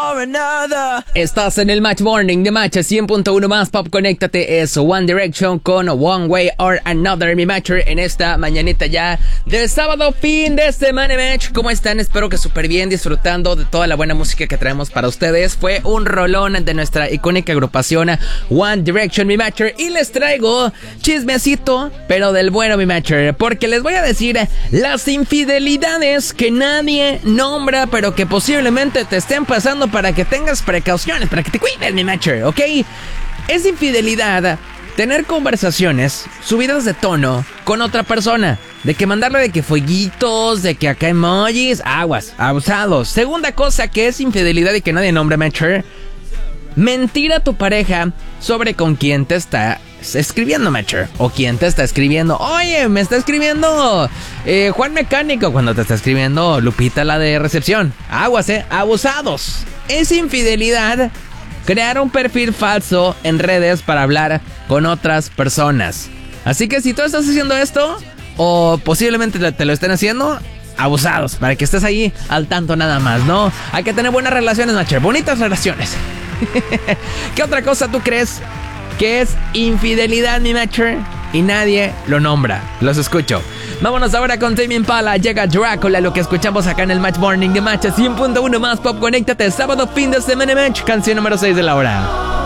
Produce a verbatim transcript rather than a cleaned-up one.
or another. Estás en el Match Morning de Match cien punto uno más Pop. Conéctate, es One Direction con One Way or Another, mi matcher, en esta mañanita ya del sábado, fin de semana, match. ¿Cómo están? Espero que súper bien, disfrutando de toda la buena música que traemos para ustedes. Fue un rolón de nuestra icónica agrupación One Direction, mi matcher, y les traigo chismecito, pero del bueno, mi matcher, porque les voy a decir las infidelidades que nadie nombra, pero que posiblemente te estén pasando, para que tengas precauciones, para que te cuides, mi matcher, ¿ok? Es infidelidad tener conversaciones subidas de tono con otra persona, de que mandarle de que fueguitos, de que acá emojis, aguas, abusados. Segunda cosa que es infidelidad y que nadie nombra, matcher: mentir a tu pareja sobre con quién te está escribiendo, matcher, o quién te está escribiendo. Oye, me está escribiendo eh, Juan Mecánico, cuando te está escribiendo Lupita, la de recepción. Aguas, eh, abusados. Es infidelidad crear un perfil falso en redes para hablar con otras personas. Así que si tú estás haciendo esto, o posiblemente te lo estén haciendo, abusados, para que estés ahí al tanto nada más, ¿no? Hay que tener buenas relaciones, matcher, bonitas relaciones. ¿Qué otra cosa tú crees que es infidelidad, mi matcher, y nadie lo nombra? Los escucho. Vámonos ahora con Tame Impala. Llega Drácula, lo que escuchamos acá en el Match Morning de Match cien punto uno más Pop. Conéctate, sábado, fin de semana, match, canción número seis de la hora.